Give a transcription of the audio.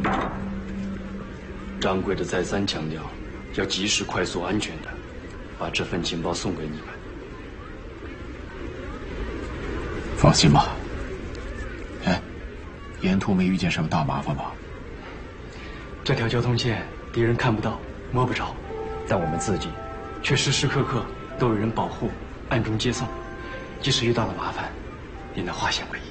掌柜的再三强调，要及时、快速、安全的把这份情报送给你们。 放心吧。哎，沿途没遇见什么大麻烦吧？ 这条交通线敌人看不到、摸不着，但我们自己却时时刻刻都有人保护、暗中接送，即使遇到了麻烦，也能化险为夷。